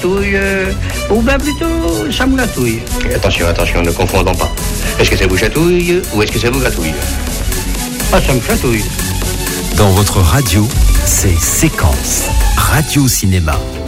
chatouille, ou bien plutôt ça me gratouille. Attention, ne confondons pas. Est-ce que ça vous chatouille ou est-ce que ça vous gratouille? Ah, ça me chatouille. Dans votre radio, c'est Séquence Radio Cinéma.